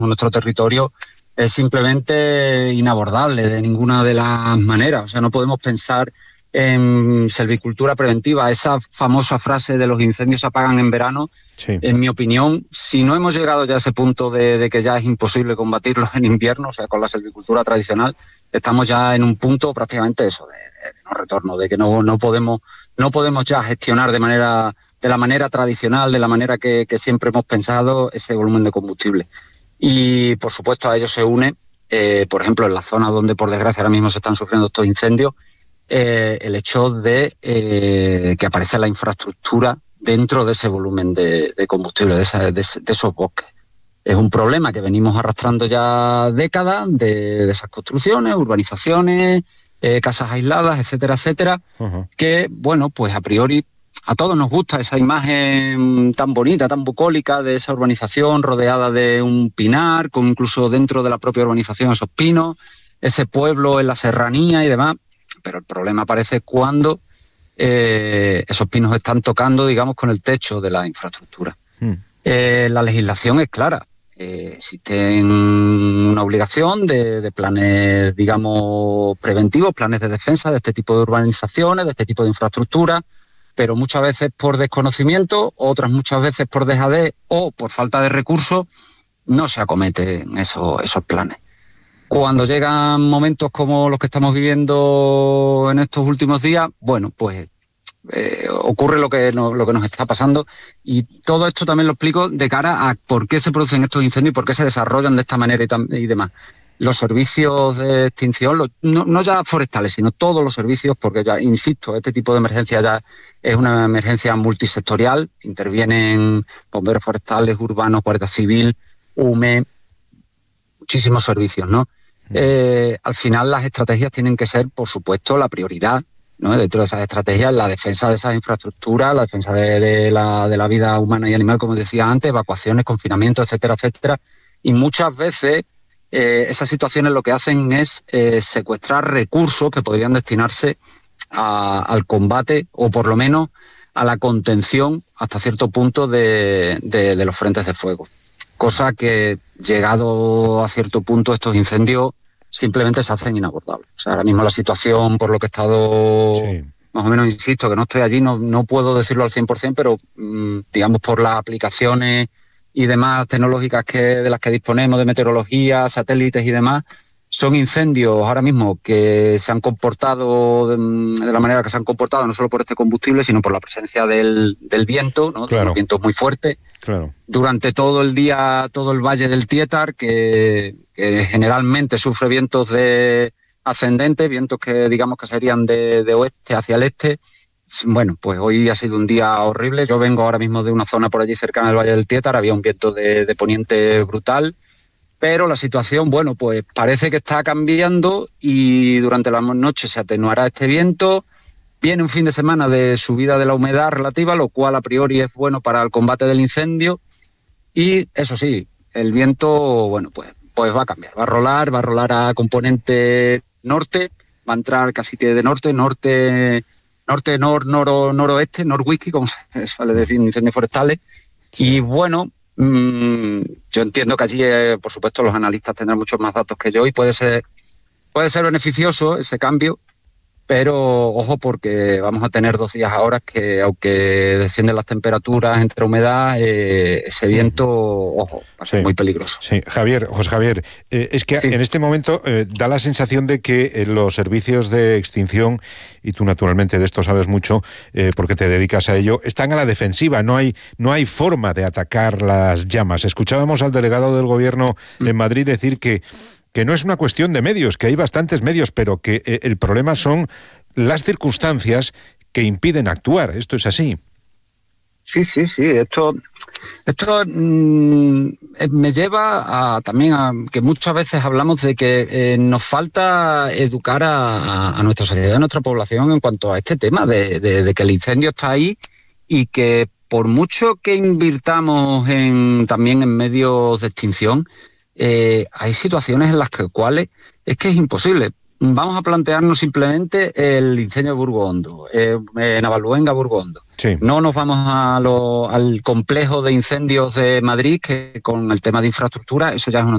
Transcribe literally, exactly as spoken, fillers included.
nuestro territorio es simplemente inabordable de ninguna de las maneras. O sea, no podemos pensar en silvicultura preventiva. Esa famosa frase de los incendios se apagan en verano, sí. En mi opinión, si no hemos llegado ya a ese punto de, de que ya es imposible combatirlos en invierno, o sea, con la silvicultura tradicional, estamos ya en un punto prácticamente eso, de, de no retorno, de que no, no podemos, no podemos ya gestionar de manera, de la manera tradicional, de la manera que, que siempre hemos pensado, ese volumen de combustible. Y, por supuesto, a ello se une, eh, por ejemplo, en la zona donde, por desgracia, ahora mismo se están sufriendo estos incendios, eh, el hecho de eh, que aparece la infraestructura dentro de ese volumen de, de combustible, de, esa, de, de esos bosques. Es un problema que venimos arrastrando ya décadas de, de esas construcciones, urbanizaciones, eh, casas aisladas, etcétera, etcétera, uh-huh. que, bueno, pues a priori a todos nos gusta esa imagen tan bonita, tan bucólica de esa urbanización rodeada de un pinar, con incluso dentro de la propia urbanización esos pinos, ese pueblo en la serranía y demás. Pero el problema aparece cuando eh, esos pinos están tocando, digamos, con el techo de la infraestructura. Mm. Eh, la legislación es clara. Eh, existe una obligación de, de planes, digamos, preventivos, planes de defensa de este tipo de urbanizaciones, de este tipo de infraestructura, pero muchas veces por desconocimiento, otras muchas veces por dejadez o por falta de recursos, no se acometen esos, esos planes. Cuando llegan momentos como los que estamos viviendo en estos últimos días, bueno, pues eh, ocurre lo que, no, lo que nos está pasando, y todo esto también lo explico de cara a por qué se producen estos incendios y por qué se desarrollan de esta manera y, tam- y demás. Los servicios de extinción, los, no, no ya forestales, sino todos los servicios, porque ya, insisto, este tipo de emergencia ya es una emergencia multisectorial, intervienen bomberos forestales, urbanos, Guardia Civil, U M E, muchísimos servicios, ¿no? Eh, al final las estrategias tienen que ser, por supuesto, la prioridad, ¿no? Dentro de esas estrategias, la defensa de esas infraestructuras, la defensa de, de, la, de la vida humana y animal, como decía antes, evacuaciones, confinamientos, etcétera, etcétera. Y muchas veces eh, esas situaciones lo que hacen es eh, secuestrar recursos que podrían destinarse a, al combate o por lo menos a la contención hasta cierto punto de, de, de los frentes de fuego. Cosa que, llegado a cierto punto, estos incendios simplemente se hacen inabordables. O sea, ahora mismo la situación, por lo que he estado, sí. más o menos, insisto, que no estoy allí, no, no puedo decirlo al cien por ciento, pero mmm, digamos por las aplicaciones y demás tecnológicas que de las que disponemos, de meteorología, satélites y demás, son incendios ahora mismo que se han comportado de, de la manera que se han comportado, no solo por este combustible, sino por la presencia del, del viento, ¿no? Claro. Los vientos muy fuertes. Claro. Durante todo el día, todo el valle del Tietar, que, que generalmente sufre vientos de ascendentes, vientos que digamos que serían de, de oeste hacia el este. Bueno, pues hoy ha sido un día horrible. Yo vengo ahora mismo de una zona por allí cercana al valle del Tietar, había un viento de, de poniente brutal, pero la situación, bueno, pues parece que está cambiando y durante la noche se atenuará este viento. Viene un fin de semana de subida de la humedad relativa, lo cual a priori es bueno para el combate del incendio. Y eso sí, el viento, bueno, pues, pues va a cambiar, va a rolar, va a rolar a componente norte, va a entrar casi que de norte, norte, norte, nor, noro, noroeste, norwhisky, como se suele decir en incendios forestales. Sí. Y bueno, mmm, yo entiendo que allí, eh, por supuesto, los analistas tendrán muchos más datos que yo y puede ser, puede ser beneficioso ese cambio. Pero ojo, porque vamos a tener dos días ahora que, aunque descienden las temperaturas entre humedad, eh, ese viento, ojo, va a ser sí, muy peligroso. Sí, Javier, José Javier, eh, es que sí. en este momento eh, da la sensación de que eh, los servicios de extinción, y tú naturalmente de esto sabes mucho, eh, porque te dedicas a ello, están a la defensiva, no hay, no hay forma de atacar las llamas. Escuchábamos al delegado del gobierno en Madrid decir que que no es una cuestión de medios, que hay bastantes medios, pero que eh, el problema son las circunstancias que impiden actuar. ¿Esto es así? Sí, sí, sí. Esto, esto mmm, me lleva a, también a que muchas veces hablamos de que eh, nos falta educar a, a nuestra sociedad, a nuestra población en cuanto a este tema, de, de, de que el incendio está ahí y que por mucho que invirtamos en, también en medios de extinción, Eh, hay situaciones en las que, cuales es que es imposible. Vamos a plantearnos simplemente el incendio de Burgohondo, eh, en Navalluenga, Burgohondo. Sí. No nos vamos a lo, al complejo de incendios de Madrid, que con el tema de infraestructura, eso ya es una